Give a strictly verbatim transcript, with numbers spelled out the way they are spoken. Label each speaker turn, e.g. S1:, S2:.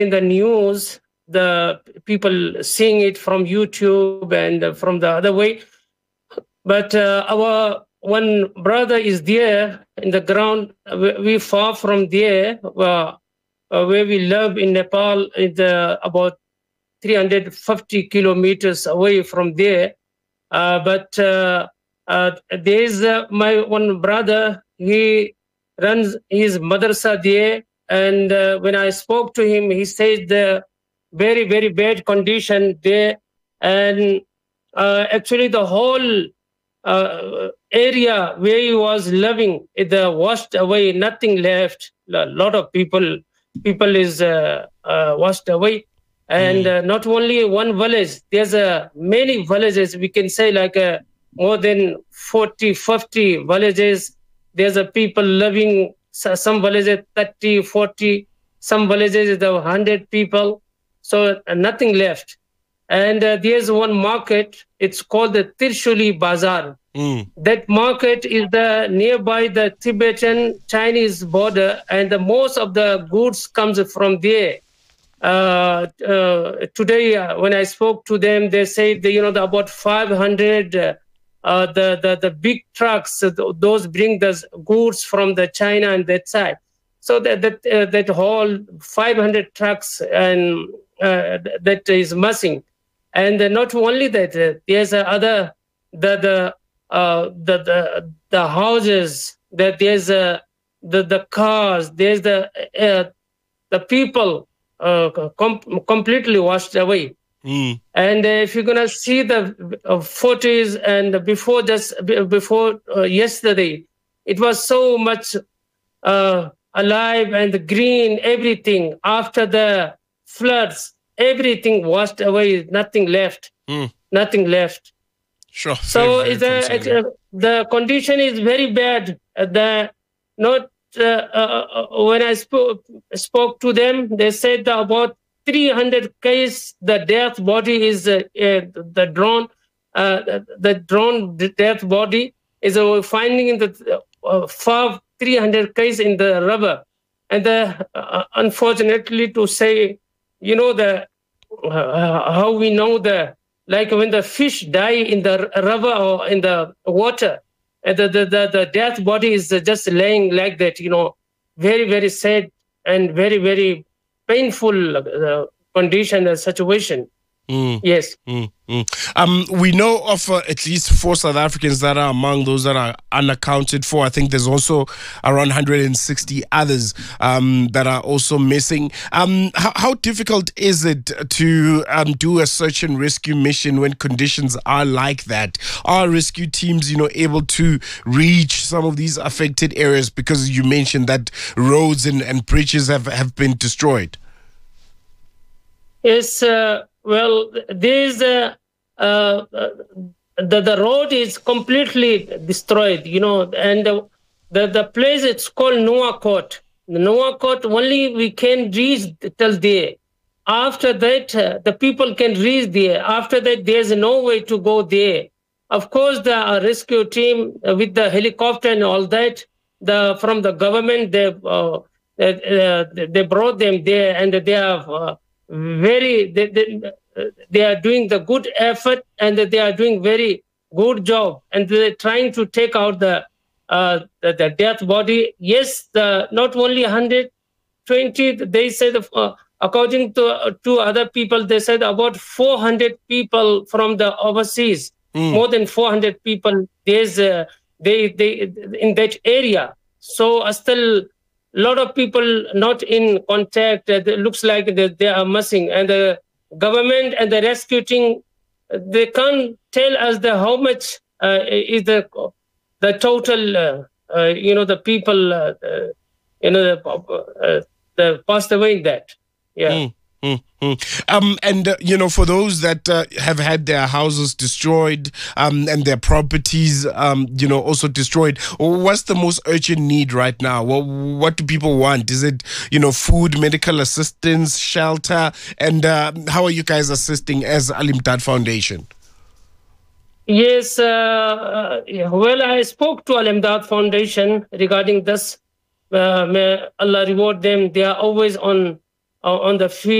S1: in the news, the people seeing it from YouTube and uh, from the other way. But uh, our one brother is there in the ground. We, we far from there, uh, uh, where we live in Nepal, is uh, about three hundred fifty kilometers away from there. Uh, but uh, uh, there's uh, my one brother. He runs his madrasa there, and uh, when I spoke to him, he said the very very bad condition there, and uh, actually the whole uh, area where he was living, it uh, washed away, nothing left. A lot of people people is uh, uh, washed away, and
S2: Mm.
S1: uh, not only one village, there's uh, many villages, we can say like uh, more than forty, fifty villages. There's a people living, so- some villages thirty, forty, some villages the one hundred people, so uh, nothing left. And uh, there's one market, it's called the Tirshuli Bazaar.
S2: Mm.
S1: That market is the nearby the Tibetan Chinese border, and the most of the goods comes from there. Uh, uh, today, uh, when I spoke to them, they say that, you know, the, about five hundred uh, uh, the, the the big trucks, uh, th- those bring the goods from the China and that side. So that that uh, that whole five hundred trucks and uh, th- that is missing. And uh, not only that, uh, there's uh, other the the uh, the the the houses, that there's uh, the the cars, there's the uh, the people uh, com- completely washed away.
S2: Mm.
S1: And uh, if you're gonna see the uh, photos, and before just b- before uh, yesterday, it was so much uh, alive and green, everything. After the floods, everything washed away, nothing left,
S2: Mm.
S1: nothing left.
S2: Sure. Very,
S1: So
S2: very
S1: is the
S2: concerning.
S1: uh, the condition is very bad. Uh, The not uh, uh, uh, when I spoke spoke to them, they said that about three hundred case the death body is uh, uh, the drone uh, the the drone d- death body is uh, finding in the uh, far three hundred case in the rubber. And the, uh, unfortunately to say, you know, the uh, how we know the, like when the fish die in the river or in the water, and the, the, the, the death body is just laying like that, you know, very, very sad and very, very painful uh, condition and situation.
S2: Mm.
S1: Yes.
S2: Mm, mm. Um, we know of uh, at least four South Africans that are among those that are unaccounted for. I think there's also around one hundred sixty others um, that are also missing. Um, how, how difficult is it to um, do a search and rescue mission when conditions are like that? Are rescue teams, you know, able to reach some of these affected areas? Because you mentioned that roads and, and bridges have, have been destroyed.
S1: Yes. Uh, well, this uh, uh, the the road is completely destroyed, you know, and the the, the place it's called Nuwakot. The Nuwakot only we can reach till there. After that, uh, the people can reach there. After that, there's no way to go there. Of course, the uh, rescue team uh, with the helicopter and all that, the from the government, they uh, uh, they brought them there, and they have uh, very they, they, uh, they are doing the good effort, and they are doing very good job, and they're trying to take out the uh, the, the death body. Yes, the not only one hundred twenty, they said, uh, according to uh, to other people, they said about four hundred people from the overseas,
S2: Mm.
S1: more than four hundred people. There's uh, they they in that area. So uh, still a lot of people not in contact. Uh, it looks like they, they are missing, and the government and the rescue team, uh, they can't tell us the how much uh, is the the total. Uh, uh, you know, the people. Uh, uh, you know, the, uh, the passed away in that. Yeah.
S2: Mm, mm, mm. Um, and uh, you know, for those that uh, have had their houses destroyed, um, and their properties, um, you know, also destroyed, what's the most urgent need right now? What What do people want? Is it, you know, food, medical assistance, shelter, and uh, how are you guys assisting as Al Imdad Foundation?
S1: Yes. Uh, uh, yeah, well, I spoke to Al Imdad Foundation regarding this. Uh, may Allah reward them. They are always on uh, on the field.